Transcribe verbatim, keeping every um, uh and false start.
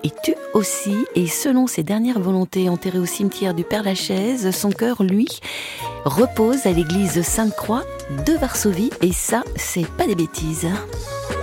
et tue aussi. Et selon ses dernières volontés, enterré au cimetière du Père-Lachaise, son cœur, lui, repose à l'église Sainte-Croix de Varsovie. Et ça, c'est pas des bêtises.